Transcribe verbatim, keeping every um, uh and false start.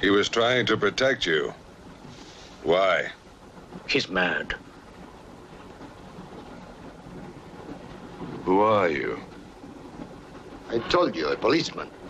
He was trying to protect you. Why? He's mad. Who are you? I told you, a policeman.